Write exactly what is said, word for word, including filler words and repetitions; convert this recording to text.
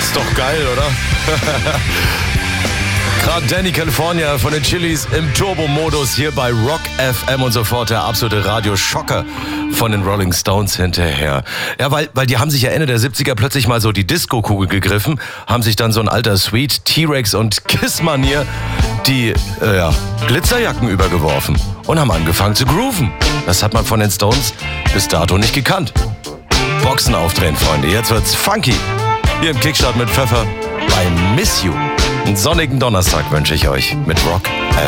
Ist doch geil, oder? Gerade Danny California von den Chili's im Turbo-Modus hier bei Rock F M und sofort der absolute Radioschocker von den Rolling Stones hinterher. Ja, weil, weil die haben sich ja Ende der siebziger plötzlich mal so die Disco-Kugel gegriffen, haben sich dann so ein alter Sweet, T-Rex und Kiss-Manier die äh, ja, Glitzerjacken übergeworfen und haben angefangen zu grooven. Das hat man von den Stones bis dato nicht gekannt. Boxen aufdrehen, Freunde, jetzt wird's funky. Hier im Kickstart mit Pfeffer bei Miss You. Einen sonnigen Donnerstag wünsche ich euch mit Rock F M.